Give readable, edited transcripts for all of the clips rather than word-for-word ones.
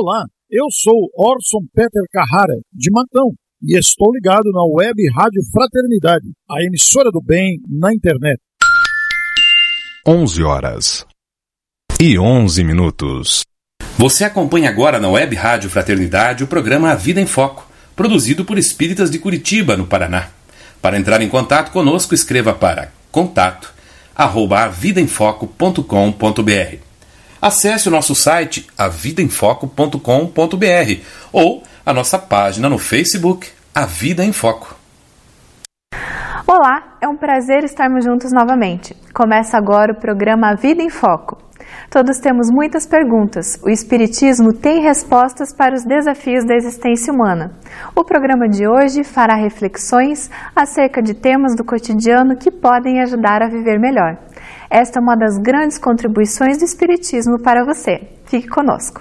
Olá, eu sou Orson Peter Carrara, de Matão, e estou ligado na Web Rádio Fraternidade, a emissora do bem na internet. 11h11. Você acompanha agora na Web Rádio Fraternidade o programa A Vida em Foco, produzido por espíritas de Curitiba, no Paraná. Para entrar em contato conosco, escreva para contato@avidaemfoco.com.br. Acesse o nosso site avidaemfoco.com.br ou a nossa página no Facebook, A Vida em Foco. Olá, é um prazer estarmos juntos novamente. Começa agora o programa A Vida em Foco. Todos temos muitas perguntas. O Espiritismo tem respostas para os desafios da existência humana. O programa de hoje fará reflexões acerca de temas do cotidiano que podem ajudar a viver melhor. Esta é uma das grandes contribuições do Espiritismo para você. Fique conosco.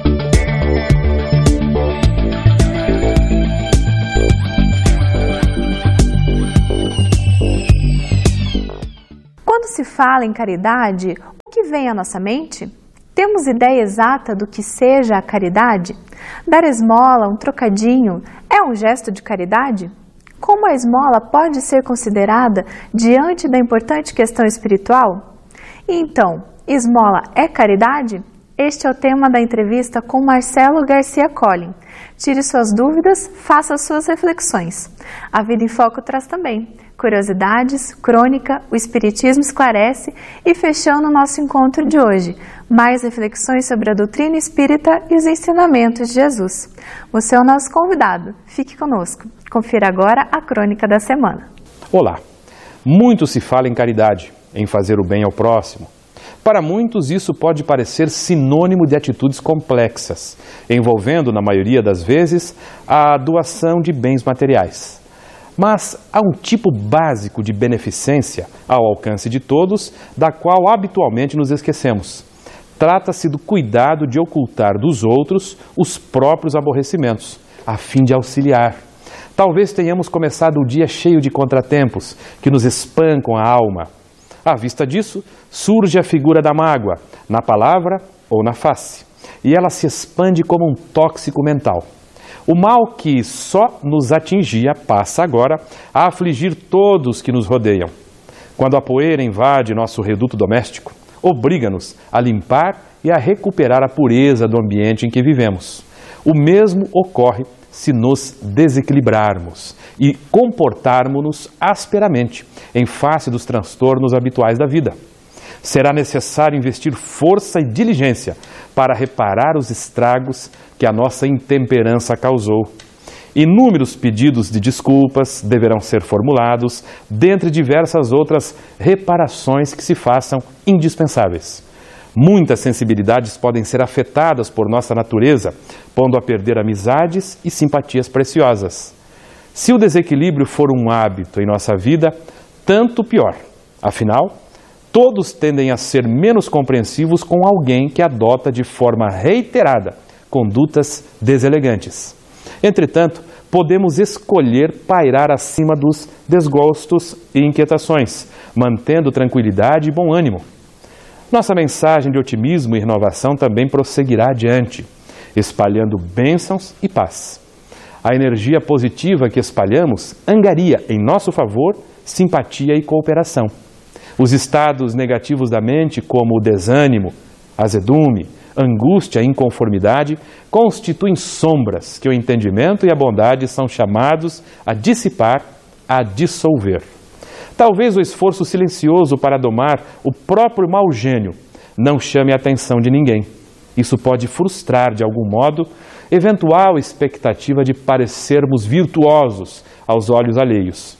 Quando se fala em caridade, o que vem à nossa mente? Temos ideia exata do que seja a caridade? Dar esmola, um trocadinho, é um gesto de caridade? Como a esmola pode ser considerada diante da importante questão espiritual? E então, esmola é caridade? Este é o tema da entrevista com Marcelo Garcia Collin. Tire suas dúvidas, faça suas reflexões. A Vida em Foco traz também curiosidades, crônica, o Espiritismo esclarece e fechando o nosso encontro de hoje, mais reflexões sobre a doutrina espírita e os ensinamentos de Jesus. Você é o nosso convidado, fique conosco. Confira agora a crônica da semana. Olá, muito se fala em caridade, em fazer o bem ao próximo. Para muitos isso pode parecer sinônimo de atitudes complexas, envolvendo, na maioria das vezes, a doação de bens materiais. Mas há um tipo básico de beneficência ao alcance de todos, da qual habitualmente nos esquecemos. Trata-se do cuidado de ocultar dos outros os próprios aborrecimentos, a fim de auxiliar. Talvez tenhamos começado o dia cheio de contratempos que nos espancam a alma. À vista disso, surge a figura da mágoa, na palavra ou na face, e ela se expande como um tóxico mental. O mal que só nos atingia passa agora a afligir todos que nos rodeiam. Quando a poeira invade nosso reduto doméstico, obriga-nos a limpar e a recuperar a pureza do ambiente em que vivemos. O mesmo ocorre se nos desequilibrarmos e comportarmos-nos asperamente em face dos transtornos habituais da vida. Será necessário investir força e diligência para reparar os estragos que a nossa intemperança causou. Inúmeros pedidos de desculpas deverão ser formulados, dentre diversas outras reparações que se façam indispensáveis. Muitas sensibilidades podem ser afetadas por nossa natureza, pondo a perder amizades e simpatias preciosas. Se o desequilíbrio for um hábito em nossa vida, tanto pior. Afinal, todos tendem a ser menos compreensivos com alguém que adota de forma reiterada condutas deselegantes. Entretanto, podemos escolher pairar acima dos desgostos e inquietações, mantendo tranquilidade e bom ânimo. Nossa mensagem de otimismo e renovação também prosseguirá adiante, espalhando bênçãos e paz. A energia positiva que espalhamos angaria em nosso favor simpatia e cooperação. Os estados negativos da mente, como o desânimo, azedume, angústia e inconformidade, constituem sombras que o entendimento e a bondade são chamados a dissipar, a dissolver. Talvez o esforço silencioso para domar o próprio mau gênio não chame a atenção de ninguém. Isso pode frustrar, de algum modo, eventual expectativa de parecermos virtuosos aos olhos alheios.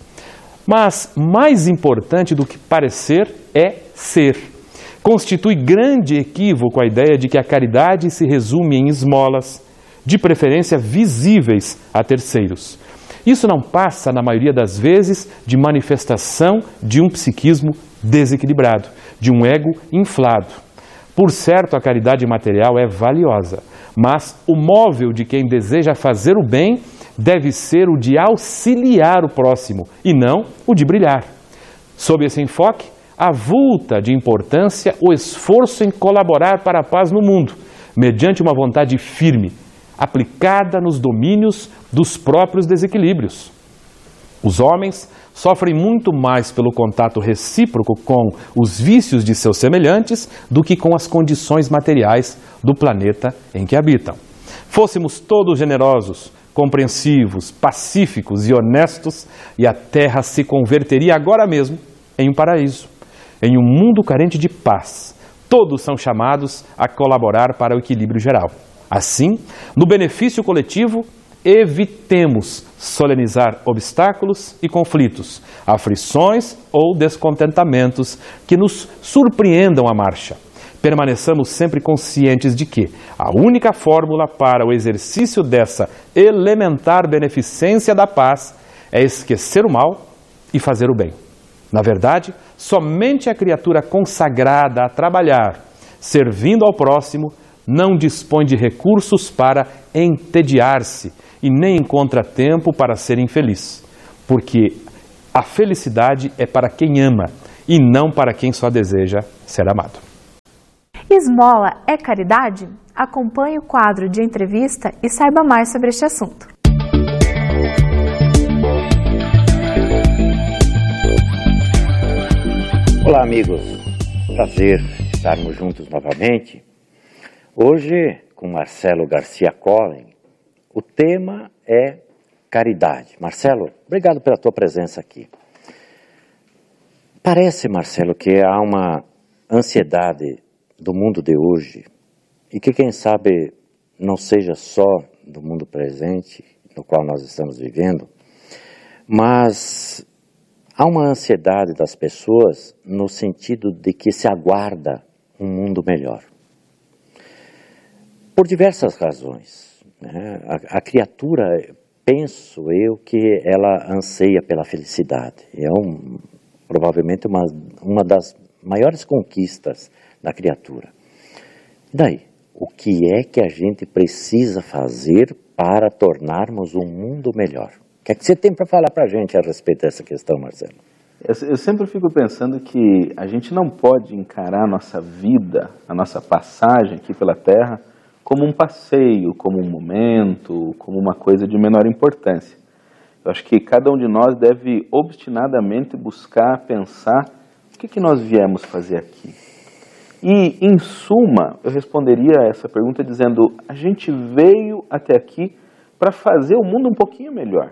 Mas mais importante do que parecer é ser. Constitui grande equívoco a ideia de que a caridade se resume em esmolas, de preferência visíveis a terceiros. Isso não passa, na maioria das vezes, de manifestação de um psiquismo desequilibrado, de um ego inflado. Por certo, a caridade material é valiosa, mas o móvel de quem deseja fazer o bem deve ser o de auxiliar o próximo e não o de brilhar. Sob esse enfoque, avulta de importância o esforço em colaborar para a paz no mundo, mediante uma vontade firme, aplicada nos domínios dos próprios desequilíbrios. Os homens sofrem muito mais pelo contato recíproco com os vícios de seus semelhantes do que com as condições materiais do planeta em que habitam. Fôssemos todos generosos, compreensivos, pacíficos e honestos, e a Terra se converteria agora mesmo em um paraíso, em um mundo carente de paz. Todos são chamados a colaborar para o equilíbrio geral. Assim, no benefício coletivo, evitemos solenizar obstáculos e conflitos, aflições ou descontentamentos que nos surpreendam a marcha. Permaneçamos sempre conscientes de que a única fórmula para o exercício dessa elementar beneficência da paz é esquecer o mal e fazer o bem. Na verdade, somente a criatura consagrada a trabalhar, servindo ao próximo, não dispõe de recursos para entediar-se e nem encontra tempo para ser infeliz, porque a felicidade é para quem ama e não para quem só deseja ser amado. Esmola é caridade? Acompanhe o quadro de entrevista e saiba mais sobre este assunto. Olá, amigos. Prazer estarmos juntos novamente. Hoje, com Marcelo Garcia Collin, o tema é caridade. Marcelo, obrigado pela tua presença aqui. Parece, Marcelo, que há uma ansiedade do mundo de hoje, e que quem sabe não seja só do mundo presente, no qual nós estamos vivendo, mas há uma ansiedade das pessoas no sentido de que se aguarda um mundo melhor. Por diversas razões, né? A criatura, penso eu, que ela anseia pela felicidade. É provavelmente uma das maiores conquistas da criatura. E daí? O que é que a gente precisa fazer para tornarmos um mundo melhor? O que é que você tem para falar para a gente a respeito dessa questão, Marcelo? Eu sempre fico pensando que a gente não pode encarar a nossa vida, a nossa passagem aqui pela Terra, como um passeio, como um momento, como uma coisa de menor importância. Eu acho que cada um de nós deve obstinadamente buscar pensar o que nós viemos fazer aqui. E, em suma, eu responderia a essa pergunta dizendo: a gente veio até aqui para fazer o mundo um pouquinho melhor.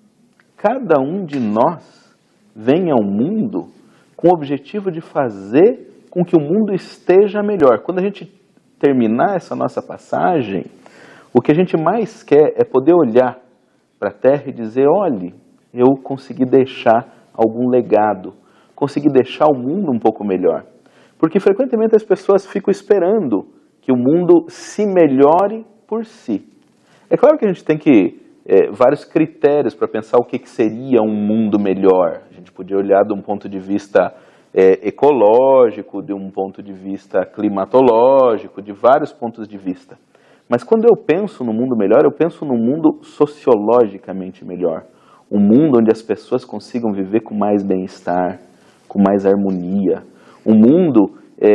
Cada um de nós vem ao mundo com o objetivo de fazer com que o mundo esteja melhor. Quando a gente terminar essa nossa passagem, o que a gente mais quer é poder olhar para a Terra e dizer: olhe, eu consegui deixar algum legado, consegui deixar o mundo um pouco melhor. Porque frequentemente as pessoas ficam esperando que o mundo se melhore por si. É claro que a gente tem vários critérios para pensar o que seria um mundo melhor. A gente podia olhar de um ponto de vista ecológico, de um ponto de vista climatológico, de vários pontos de vista. Mas quando eu penso no mundo melhor, eu penso num mundo sociologicamente melhor. Um mundo onde as pessoas consigam viver com mais bem-estar, com mais harmonia. Um mundo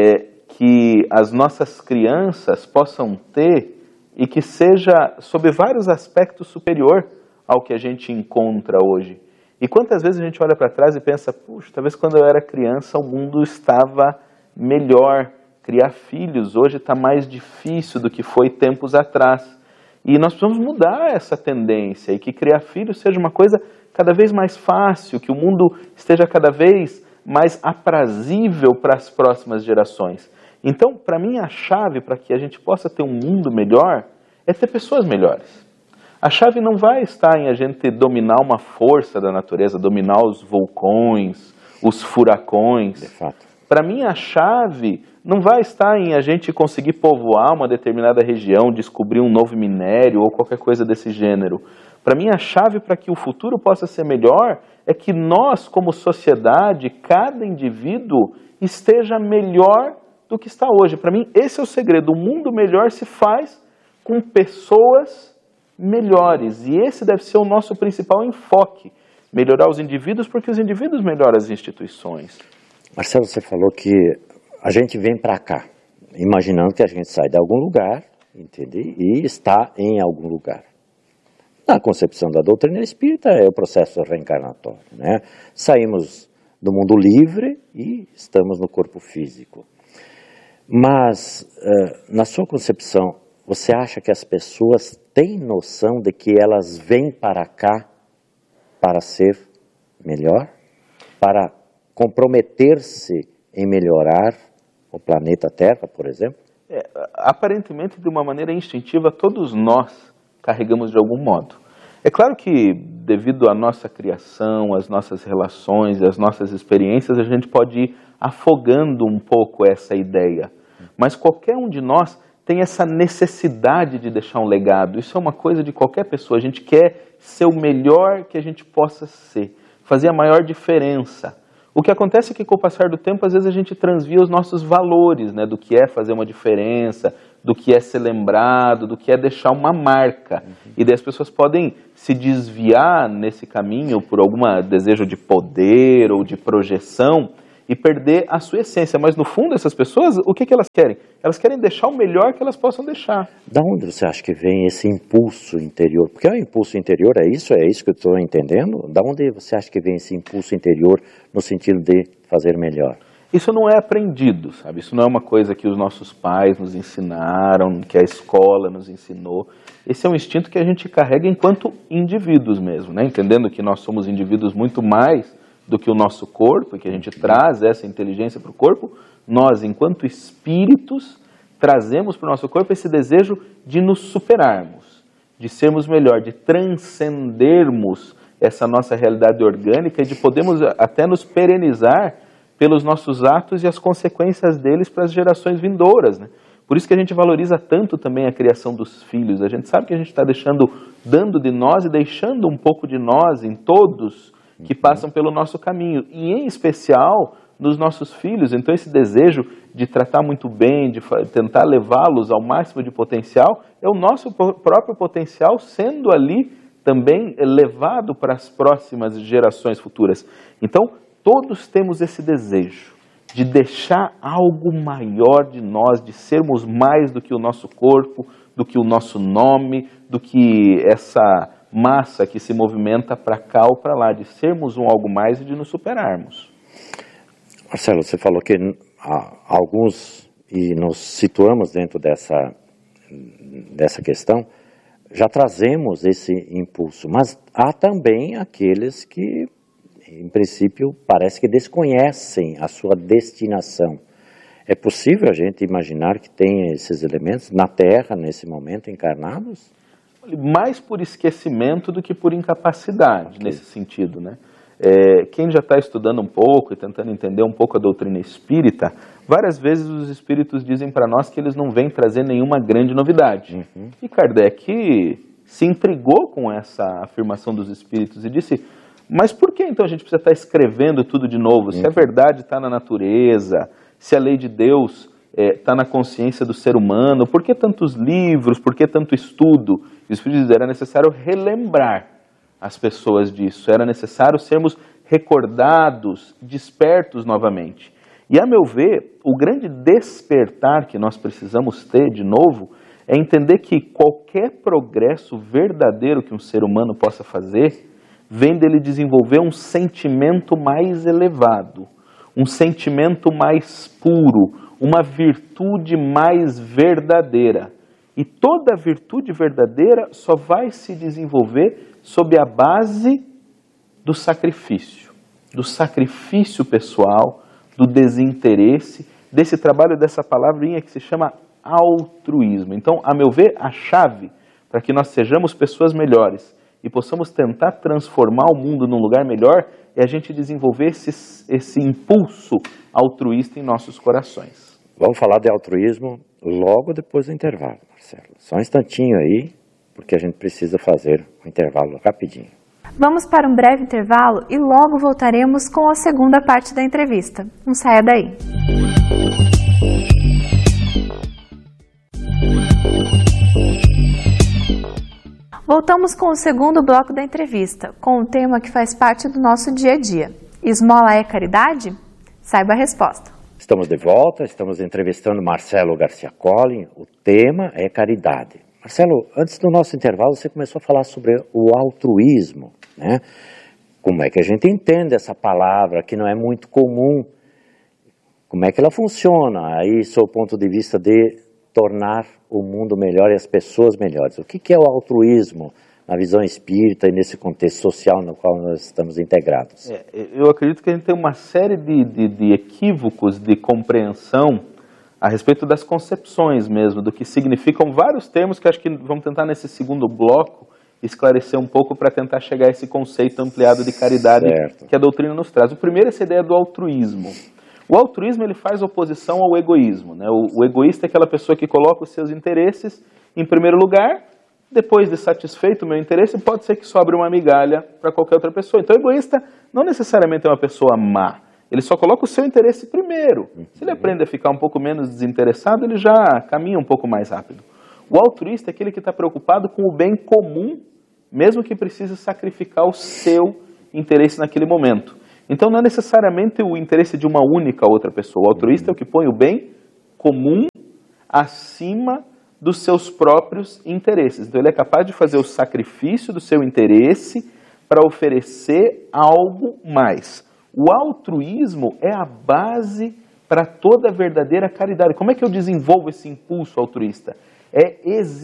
que as nossas crianças possam ter e que seja, sob vários aspectos, superior ao que a gente encontra hoje. E quantas vezes a gente olha para trás e pensa: puxa, talvez quando eu era criança o mundo estava melhor. Criar filhos hoje está mais difícil do que foi tempos atrás. E nós precisamos mudar essa tendência e que criar filhos seja uma coisa cada vez mais fácil, que o mundo esteja cada vez mais aprazível para as próximas gerações. Então, para mim, a chave para que a gente possa ter um mundo melhor é ter pessoas melhores. A chave não vai estar em a gente dominar uma força da natureza, dominar os vulcões, os furacões. De fato. Para mim, a chave não vai estar em a gente conseguir povoar uma determinada região, descobrir um novo minério ou qualquer coisa desse gênero. Para mim, a chave para que o futuro possa ser melhor é que nós, como sociedade, cada indivíduo esteja melhor do que está hoje. Para mim, esse é o segredo. O mundo melhor se faz com pessoas melhores. E esse deve ser o nosso principal enfoque. Melhorar os indivíduos, porque os indivíduos melhoram as instituições. Marcelo, você falou que a gente vem para cá, imaginando que a gente sai de algum lugar entende? E está em algum lugar. Na concepção da doutrina espírita é o processo reencarnatório, né? Saímos do mundo livre e estamos no corpo físico. Mas, na sua concepção, você acha que as pessoas têm noção de que elas vêm para cá para ser melhor? Para comprometer-se em melhorar o planeta Terra, por exemplo? Aparentemente, de uma maneira instintiva, todos nós carregamos de algum modo. É claro que, devido à nossa criação, às nossas relações e às nossas experiências, a gente pode ir afogando um pouco essa ideia. Mas qualquer um de nós tem essa necessidade de deixar um legado. Isso é uma coisa de qualquer pessoa. A gente quer ser o melhor que a gente possa ser, fazer a maior diferença. O que acontece é que, com o passar do tempo, às vezes a gente transvia os nossos valores, né, do que é fazer uma diferença, do que é ser lembrado, do que é deixar uma marca. E daí as pessoas podem se desviar nesse caminho por algum desejo de poder ou de projeção e perder a sua essência. Mas, no fundo, essas pessoas, o que elas querem? Elas querem deixar o melhor que elas possam deixar. Da onde você acha que vem esse impulso interior? Porque o impulso interior é isso que eu estou entendendo? Da onde você acha que vem esse impulso interior no sentido de fazer melhor? Isso não é aprendido, sabe? Isso não é uma coisa que os nossos pais nos ensinaram, que a escola nos ensinou. Esse é um instinto que a gente carrega enquanto indivíduos mesmo, né? Entendendo que nós somos indivíduos muito mais do que o nosso corpo, e que a gente traz essa inteligência para o corpo. Nós, enquanto espíritos, trazemos para o nosso corpo esse desejo de nos superarmos, de sermos melhor, de transcendermos essa nossa realidade orgânica e de podermos até nos perenizar pelos nossos atos e as consequências deles para as gerações vindouras, né? Por isso que a gente valoriza tanto também a criação dos filhos. A gente sabe que a gente está dando de nós e deixando um pouco de nós em todos que passam pelo nosso caminho, e em especial nos nossos filhos. Então esse desejo de tratar muito bem, de tentar levá-los ao máximo de potencial, é o nosso próprio potencial sendo ali também levado para as próximas gerações futuras. Então todos temos esse desejo de deixar algo maior de nós, de sermos mais do que o nosso corpo, do que o nosso nome, do que essa massa que se movimenta para cá ou para lá, de sermos algo mais e de nos superarmos. Marcelo, você falou que alguns, e nos situamos dentro dessa questão, já trazemos esse impulso, mas há também aqueles que, em princípio, parece que desconhecem a sua destinação. É possível a gente imaginar que tem esses elementos na Terra, nesse momento, encarnados? Mais por esquecimento do que por incapacidade, nesse sentido, né? Quem já está estudando um pouco e tentando entender um pouco a doutrina espírita, várias vezes os espíritos dizem para nós que eles não vêm trazer nenhuma grande novidade. E Kardec se intrigou com essa afirmação dos espíritos e disse: mas por que então a gente precisa estar escrevendo tudo de novo? Se a verdade está na natureza, se a lei de Deus está na consciência do ser humano, por que tantos livros, por que tanto estudo? E os espíritos disseram: era necessário relembrar as pessoas disso, era necessário sermos recordados, despertos novamente. E, a meu ver, o grande despertar que nós precisamos ter de novo é entender que qualquer progresso verdadeiro que um ser humano possa fazer vem dele desenvolver um sentimento mais elevado, um sentimento mais puro, uma virtude mais verdadeira. E toda virtude verdadeira só vai se desenvolver sob a base do sacrifício pessoal, do desinteresse, desse trabalho, dessa palavrinha que se chama altruísmo. Então, a meu ver, a chave para que nós sejamos pessoas melhores e possamos tentar transformar o mundo num lugar melhor é a gente desenvolver esse impulso altruísta em nossos corações. Vamos falar de altruísmo logo depois do intervalo, Marcelo. Só um instantinho aí, porque a gente precisa fazer um intervalo rapidinho. Vamos para um breve intervalo e logo voltaremos com a segunda parte da entrevista. Não saia daí. Voltamos com o segundo bloco da entrevista, com um tema que faz parte do nosso dia a dia. Esmola é caridade? Saiba a resposta. Estamos de volta, estamos entrevistando Marcelo Garcia Collin, o tema é caridade. Marcelo, antes do nosso intervalo você começou a falar sobre o altruísmo, né? Como é que a gente entende essa palavra que não é muito comum? Como é que ela funciona aí, sob o ponto de vista de tornar o mundo melhor e as pessoas melhores? O que é o altruísmo na visão espírita e nesse contexto social no qual nós estamos integrados? Eu acredito que a gente tem uma série de equívocos de compreensão a respeito das concepções mesmo, do que significam vários termos que acho que vamos tentar nesse segundo bloco esclarecer um pouco para tentar chegar a esse conceito ampliado de caridade que a doutrina nos traz. O primeiro é essa ideia do altruísmo. O altruísmo ele faz oposição ao egoísmo, né? O egoísta é aquela pessoa que coloca os seus interesses em primeiro lugar. Depois de satisfeito o meu interesse, pode ser que sobre uma migalha para qualquer outra pessoa. Então, o egoísta não necessariamente é uma pessoa má. Ele só coloca o seu interesse primeiro. Se ele aprende a ficar um pouco menos desinteressado, ele já caminha um pouco mais rápido. O altruísta é aquele que está preocupado com o bem comum, mesmo que precise sacrificar o seu interesse naquele momento. Então, não é necessariamente o interesse de uma única outra pessoa. O altruísta é o que põe o bem comum acima dos seus próprios interesses. Então ele é capaz de fazer o sacrifício do seu interesse para oferecer algo mais. O altruísmo é a base para toda a verdadeira caridade. Como é que eu desenvolvo esse impulso altruísta? É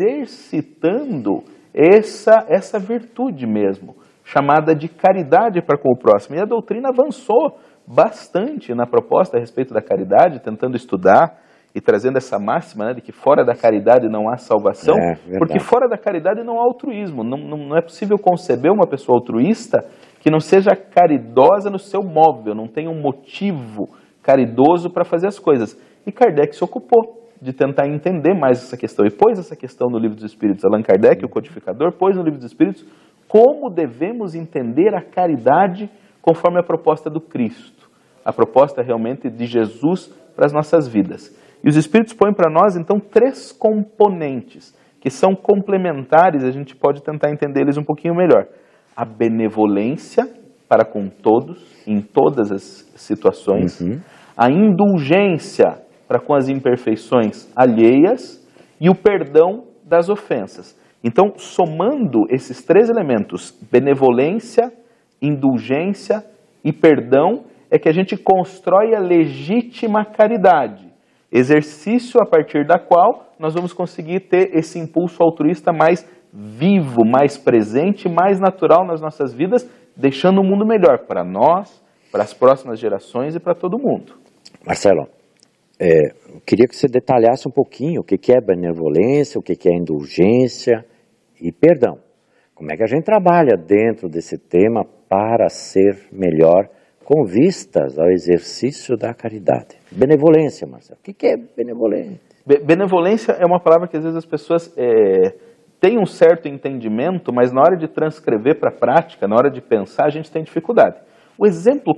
exercitando essa virtude mesmo, chamada de caridade para com o próximo. E a doutrina avançou bastante na proposta a respeito da caridade, tentando estudar e trazendo essa máxima, né, de que fora da caridade não há salvação, porque fora da caridade não há altruísmo. Não é possível conceber uma pessoa altruísta que não seja caridosa no seu móvel, não tenha um motivo caridoso para fazer as coisas. E Kardec se ocupou de tentar entender mais essa questão, e pôs essa questão no Livro dos Espíritos. Allan Kardec, o codificador, pôs no Livro dos Espíritos como devemos entender a caridade conforme a proposta do Cristo, a proposta realmente de Jesus para as nossas vidas. E os Espíritos põem para nós, então, 3 componentes que são complementares, a gente pode tentar entender eles um pouquinho melhor. A benevolência para com todos, em todas as situações. A indulgência para com as imperfeições alheias e o perdão das ofensas. Então, somando esses 3 elementos, benevolência, indulgência e perdão, é que a gente constrói a legítima caridade. Exercício a partir da qual nós vamos conseguir ter esse impulso altruísta mais vivo, mais presente, mais natural nas nossas vidas, deixando o mundo melhor para nós, para as próximas gerações e para todo mundo. Marcelo, eu queria que você detalhasse um pouquinho o que é benevolência, o que é indulgência e perdão. Como é que a gente trabalha dentro desse tema para ser melhor com vistas ao exercício da caridade? Benevolência, Marcelo. O que é benevolência? Benevolência é uma palavra que às vezes as pessoas têm um certo entendimento, mas na hora de transcrever para a prática, na hora de pensar, a gente tem dificuldade. O exemplo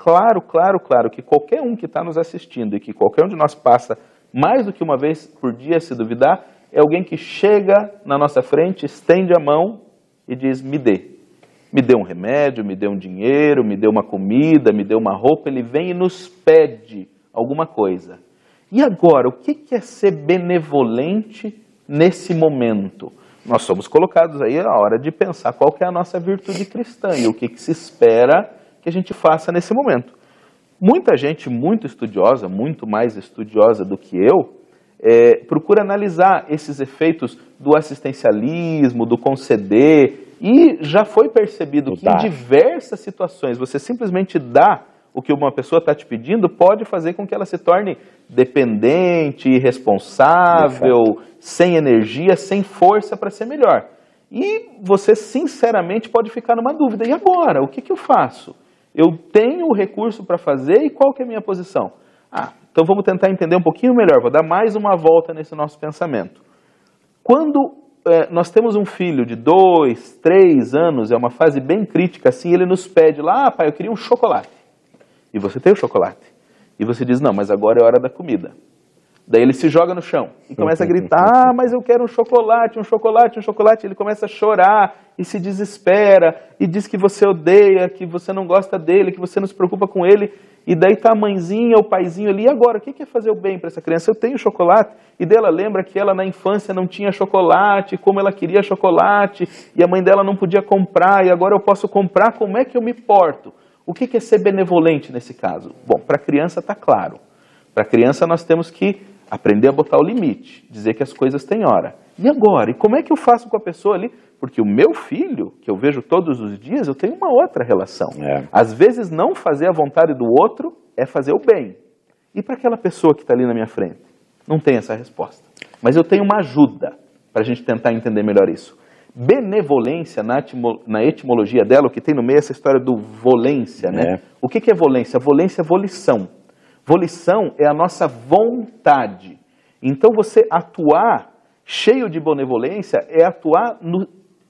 claro, que qualquer um que está nos assistindo e que qualquer um de nós passa mais do que uma vez por dia, se duvidar, é alguém que chega na nossa frente, estende a mão e diz, me dê. Me dê um remédio, me dê um dinheiro, me dê uma comida, me dê uma roupa. Ele vem e nos pede alguma coisa. E agora, o que é ser benevolente nesse momento? Nós somos colocados aí a hora de pensar qual que é a nossa virtude cristã e o que se espera que a gente faça nesse momento. Muita gente muito estudiosa, muito mais estudiosa do que eu, procura analisar esses efeitos do assistencialismo, do conceder, e já foi percebido que em diversas situações você simplesmente dá o que uma pessoa está te pedindo, pode fazer com que ela se torne dependente, irresponsável, sem energia, sem força para ser melhor. E você sinceramente pode ficar numa dúvida, e agora? O que eu faço? Eu tenho o recurso para fazer e qual que é a minha posição? Então vamos tentar entender um pouquinho melhor, vou dar mais uma volta nesse nosso pensamento. Quando nós temos um filho de 2, 3 anos, é uma fase bem crítica, assim, ele nos pede lá, pai, eu queria um chocolate. E você tem o chocolate. E você diz, não, mas agora é hora da comida. Daí ele se joga no chão e começa a gritar, mas eu quero um chocolate, um chocolate, um chocolate. Ele começa a chorar e se desespera e diz que você odeia, que você não gosta dele, que você não se preocupa com ele. e daí tá a mãezinha, o paizinho ali, e agora, o que é fazer o bem para essa criança? Eu tenho chocolate, e daí ela lembra que ela na infância não tinha chocolate, como ela queria chocolate, e a mãe dela não podia comprar, e agora eu posso comprar, como é que eu me porto? O que é ser benevolente nesse caso? Bom, para a criança está claro. Para a criança nós temos que aprender a botar o limite, dizer que as coisas têm hora. E agora? E como é que eu faço com a pessoa ali? Porque o meu filho, que eu vejo todos os dias, eu tenho uma outra relação. Às vezes não fazer a vontade do outro é fazer o bem. E para aquela pessoa que está ali na minha frente? Não tem essa resposta. Mas eu tenho uma ajuda para a gente tentar entender melhor isso. Benevolência, na etimologia dela, o que tem no meio é essa história do volência, né? O que é volência? Volência é volição. Volição é a nossa vontade. Então você atuar cheio de benevolência é atuar no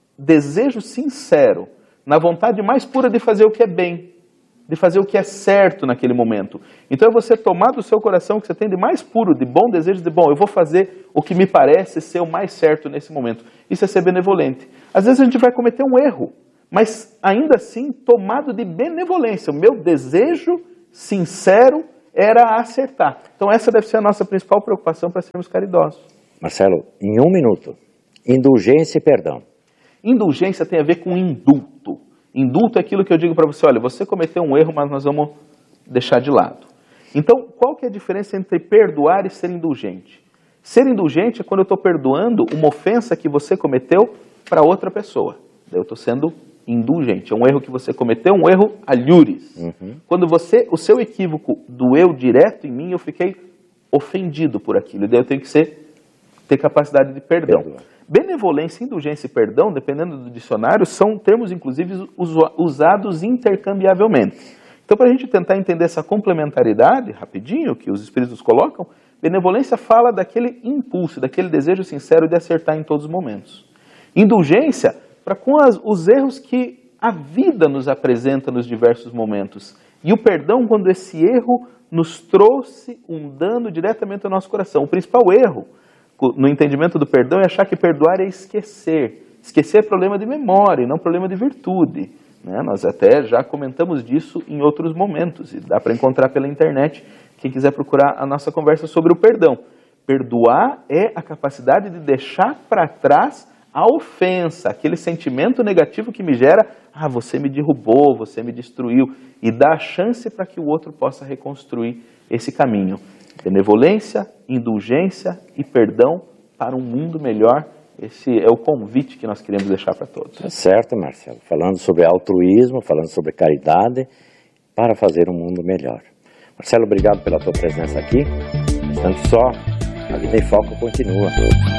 desejo sincero, na vontade mais pura de fazer o que é bem, de fazer o que é certo naquele momento. Então é você tomar do seu coração o que você tem de mais puro, de bom desejo, de bom, eu vou fazer o que me parece ser o mais certo nesse momento. Isso é ser benevolente. Às vezes a gente vai cometer um erro, mas ainda assim tomado de benevolência. O meu desejo sincero era acertar. Então essa deve ser a nossa principal preocupação para sermos caridosos. Marcelo, em 1 minuto, indulgência e perdão. Indulgência tem a ver com indulto. Indulto é aquilo que eu digo para você, olha, você cometeu um erro, mas nós vamos deixar de lado. Então, qual que é a diferença entre perdoar e ser indulgente? Ser indulgente é quando eu estou perdoando uma ofensa que você cometeu para outra pessoa. Eu estou sendo indulgente. É um erro que você cometeu, um erro alhures. Quando o seu equívoco doeu direto em mim, eu fiquei ofendido por aquilo. E daí eu tenho que ter capacidade de perdão. Benevolência, indulgência e perdão, dependendo do dicionário, são termos, inclusive, usados intercambiavelmente. Então, para a gente tentar entender essa complementaridade, rapidinho, que os Espíritos colocam, benevolência fala daquele impulso, daquele desejo sincero de acertar em todos os momentos. Indulgência, para com os erros que a vida nos apresenta nos diversos momentos. E o perdão, quando esse erro nos trouxe um dano diretamente ao nosso coração. O principal erro no entendimento do perdão é achar que perdoar é esquecer. Esquecer é problema de memória, não problema de virtude. Né? Nós até já comentamos disso em outros momentos, e dá para encontrar pela internet, quem quiser procurar a nossa conversa sobre o perdão. Perdoar é a capacidade de deixar para trás a ofensa, aquele sentimento negativo que me gera, você me derrubou, você me destruiu, e dar a chance para que o outro possa reconstruir esse caminho. Benevolência, indulgência e perdão para um mundo melhor. Esse é o convite que nós queremos deixar para todos. Tá certo, Marcelo. Falando sobre altruísmo, falando sobre caridade, para fazer um mundo melhor. Marcelo, obrigado pela tua presença aqui. Tanto só, a Vida em Foco continua.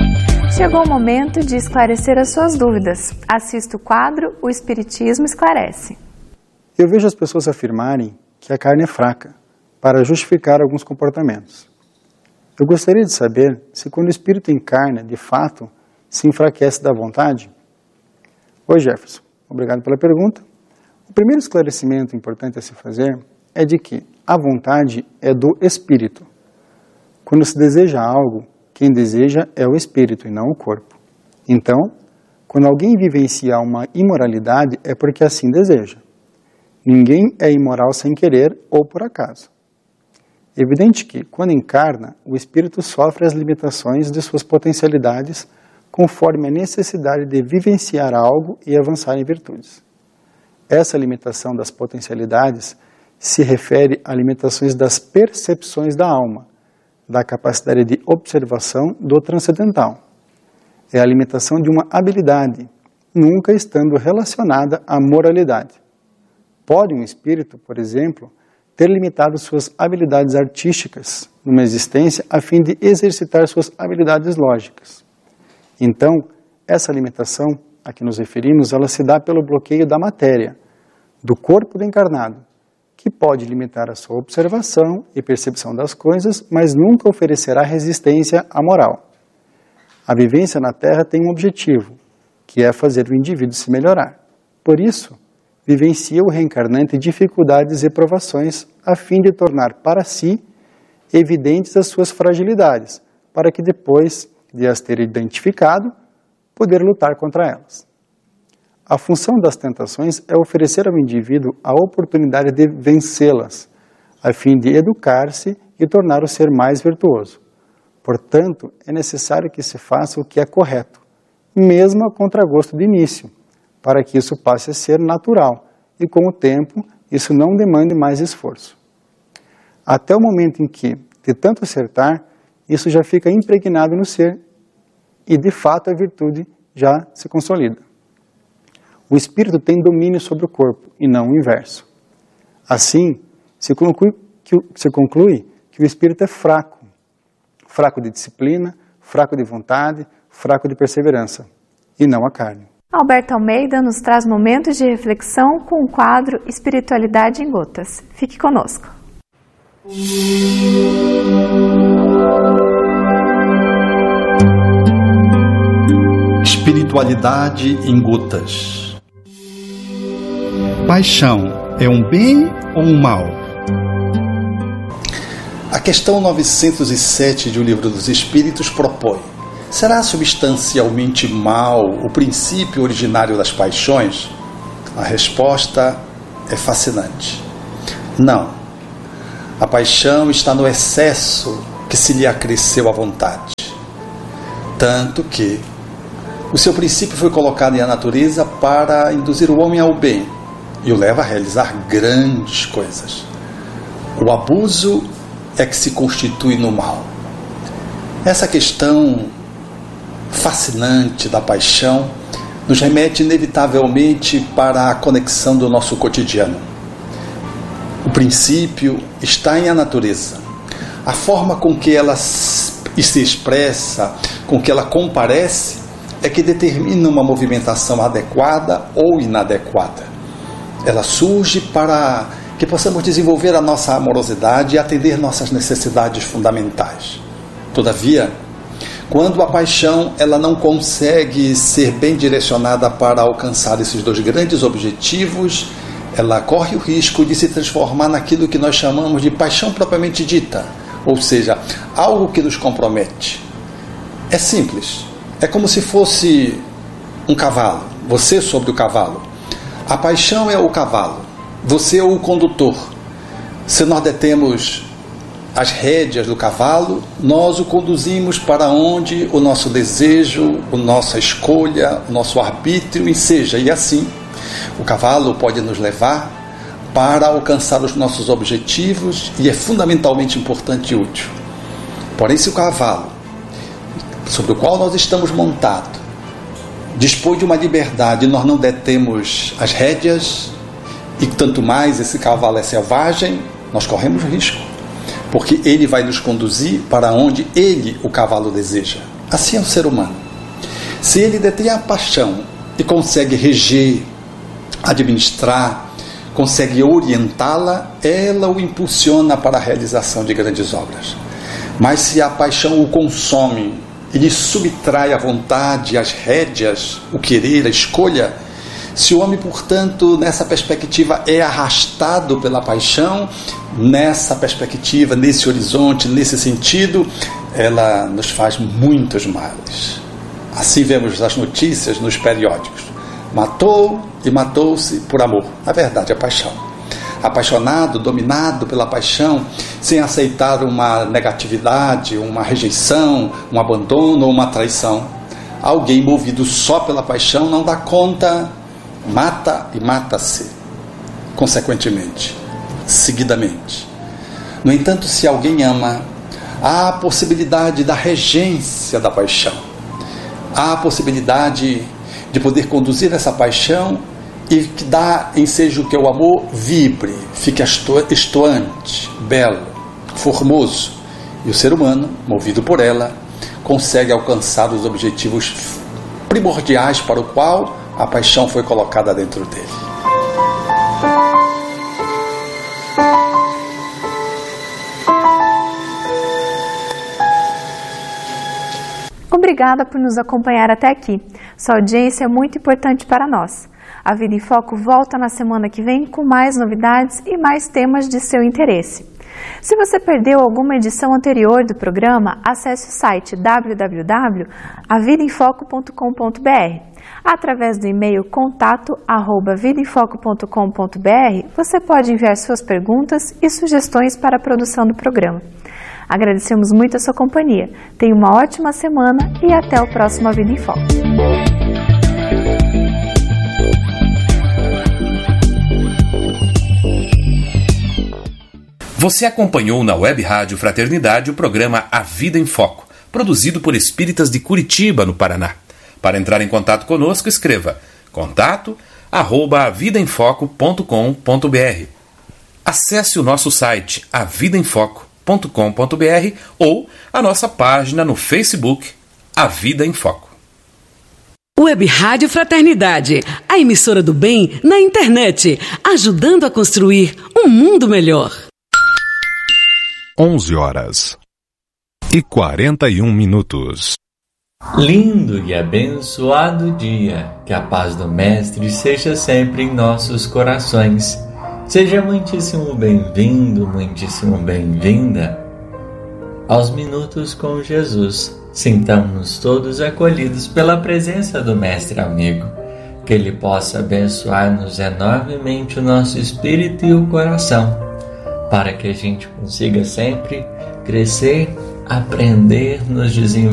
Chegou o momento de esclarecer as suas dúvidas. Assista o quadro O Espiritismo Esclarece. Eu vejo as pessoas afirmarem que a carne é fraca para justificar alguns comportamentos. Eu gostaria de saber se quando o espírito encarna, de fato, se enfraquece da vontade? Oi, Jefferson. Obrigado pela pergunta. O primeiro esclarecimento importante a se fazer é de que a vontade é do espírito. Quando se deseja algo, quem deseja é o espírito e não o corpo. Então, quando alguém vivencia uma imoralidade, é porque assim deseja. Ninguém é imoral sem querer ou por acaso. É evidente que, quando encarna, o espírito sofre as limitações de suas potencialidades conforme a necessidade de vivenciar algo e avançar em virtudes. Essa limitação das potencialidades se refere a limitações das percepções da alma, da capacidade de observação do transcendental. É a limitação de uma habilidade, nunca estando relacionada à moralidade. Pode um espírito, por exemplo, ter limitado suas habilidades artísticas numa existência a fim de exercitar suas habilidades lógicas. Então, essa limitação a que nos referimos, ela se dá pelo bloqueio da matéria, do corpo do encarnado, que pode limitar a sua observação e percepção das coisas, mas nunca oferecerá resistência à moral. A vivência na Terra tem um objetivo, que é fazer o indivíduo se melhorar. Por isso, vivencia o reencarnante dificuldades e provações a fim de tornar para si evidentes as suas fragilidades, para que depois de as ter identificado, poder lutar contra elas. A função das tentações é oferecer ao indivíduo a oportunidade de vencê-las, a fim de educar-se e tornar o ser mais virtuoso. Portanto, é necessário que se faça o que é correto, mesmo a contragosto de início, para que isso passe a ser natural e, com o tempo, isso não demande mais esforço. Até o momento em que, de tanto acertar, isso já fica impregnado no ser e, de fato, a virtude já se consolida. O espírito tem domínio sobre o corpo e não o inverso. Assim, se conclui que o espírito é fraco, fraco de disciplina, fraco de vontade, fraco de perseverança, e não a carne. Alberto Almeida nos traz momentos de reflexão com o quadro Espiritualidade em Gotas. Fique conosco. Espiritualidade em Gotas. Paixão é um bem ou um mal? A questão 907 de O Livro dos Espíritos propõe: será substancialmente mal o princípio originário das paixões? A resposta é fascinante. Não. A paixão está no excesso que se lhe acresceu à vontade. Tanto que o seu princípio foi colocado em a natureza para induzir o homem ao bem e o leva a realizar grandes coisas. O abuso é que se constitui no mal. Essa questão fascinante da paixão nos remete inevitavelmente para a conexão do nosso cotidiano. O princípio está em a natureza. A forma com que ela se expressa, com que ela comparece, é que determina uma movimentação adequada ou inadequada. Ela surge para que possamos desenvolver a nossa amorosidade e atender nossas necessidades fundamentais. Todavia, quando a paixão ela não consegue ser bem direcionada para alcançar esses dois grandes objetivos, ela corre o risco de se transformar naquilo que nós chamamos de paixão propriamente dita, ou seja, algo que nos compromete. É simples, é como se fosse um cavalo, você sobre o cavalo. A paixão é o cavalo, você é o condutor. Se nós detemos as rédeas do cavalo, nós o conduzimos para onde o nosso desejo, a nossa escolha, o nosso arbítrio enseja, e assim o cavalo pode nos levar para alcançar os nossos objetivos e é fundamentalmente importante e útil. Porém, se o cavalo sobre o qual nós estamos montados dispõe de uma liberdade e nós não detemos as rédeas, e tanto mais esse cavalo é selvagem, nós corremos risco, porque ele vai nos conduzir para onde ele, o cavalo, deseja. Assim é o ser humano. Se ele detém a paixão e consegue reger, administrar, consegue orientá-la, ela o impulsiona para a realização de grandes obras. Mas se a paixão o consome e lhe subtrai a vontade, as rédeas, o querer, a escolha, se o homem, portanto, nessa perspectiva é arrastado pela paixão, nessa perspectiva, nesse horizonte, nesse sentido, ela nos faz muitos males. Assim vemos as notícias nos periódicos. Matou e matou-se por amor. Na verdade, é paixão. Apaixonado, dominado pela paixão, sem aceitar uma negatividade, uma rejeição, um abandono ou uma traição. Alguém movido só pela paixão não dá conta, mata e mata-se, consequentemente, seguidamente. No entanto, se alguém ama, há a possibilidade da regência da paixão. Há a possibilidade de poder conduzir essa paixão e que dá ensejo que o amor vibre, fique estoante, belo, formoso. E o ser humano, movido por ela, consegue alcançar os objetivos primordiais para o qual a paixão foi colocada dentro dele. Obrigada por nos acompanhar até aqui. Sua audiência é muito importante para nós. A Vida em Foco volta na semana que vem com mais novidades e mais temas de seu interesse. Se você perdeu alguma edição anterior do programa, acesse o site www.avidaemfoco.com.br. Através do e-mail contato@vidaemfoco.com.br, você pode enviar suas perguntas e sugestões para a produção do programa. Agradecemos muito a sua companhia. Tenha uma ótima semana e até o próximo A Vida em Foco. Você acompanhou na Web Rádio Fraternidade o programa A Vida em Foco, produzido por espíritas de Curitiba, no Paraná. Para entrar em contato conosco, escreva contato@avidaemfoco.com.br. Acesse o nosso site avidaemfoco.com.br ou a nossa página no Facebook A Vida em Foco. Web Rádio Fraternidade, a emissora do bem na internet, ajudando a construir um mundo melhor. 11h41. Lindo e abençoado dia, que a paz do Mestre seja sempre em nossos corações. Seja muitíssimo bem-vindo, muitíssimo bem-vinda aos Minutos com Jesus. Sintamos-nos todos acolhidos pela presença do Mestre Amigo. Que Ele possa abençoar-nos enormemente o nosso espírito e o coração, para que a gente consiga sempre crescer, aprender, nos desenvolver